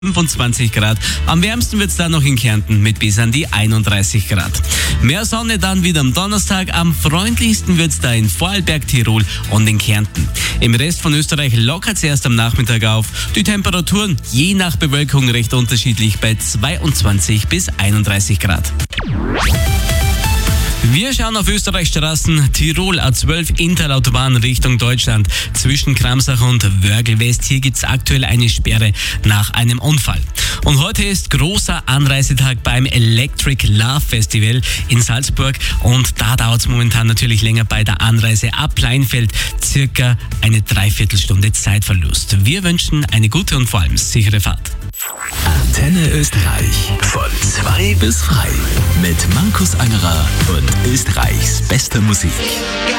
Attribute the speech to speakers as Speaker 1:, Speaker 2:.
Speaker 1: 25 Grad. Am wärmsten wird es dann noch in Kärnten mit bis an die 31 Grad. Mehr Sonne dann wieder am Donnerstag. Am freundlichsten wird es da in Vorarlberg, Tirol und in Kärnten. Im Rest von Österreich lockert es erst am Nachmittag auf. Die Temperaturen je nach Bewölkung recht unterschiedlich bei 22 bis 31 Grad. Wir schauen auf Österreichs Straßen. Tirol A12 Interautobahn Richtung Deutschland zwischen Kramsach und Wörgl West. Hier gibt's aktuell eine Sperre nach einem Unfall. Und heute ist großer Anreisetag beim Electric Love Festival in Salzburg. Und da dauert es momentan natürlich länger bei der Anreise ab Pleinfeld. Circa eine Dreiviertelstunde Zeitverlust. Wir wünschen eine gute und vor allem sichere Fahrt.
Speaker 2: Antenne Österreich. Von 2 bis frei. Mit Markus Angerer und Österreichs bester Musik.